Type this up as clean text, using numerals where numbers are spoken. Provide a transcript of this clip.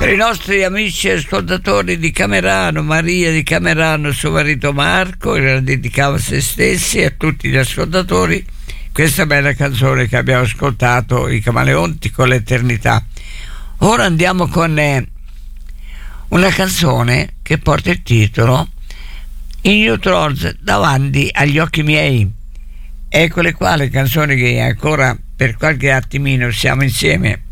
Per i nostri amici ascoltatori di Camerano, Maria di Camerano, suo marito Marco, che la dedicava a se stessi e a tutti gli ascoltatori, questa bella canzone che abbiamo ascoltato, i Camaleonti con l'Eternità. Ora andiamo con una canzone che porta il titolo In Neutronz, davanti agli occhi miei. Eccole qua le canzoni che ancora per qualche attimino siamo insieme.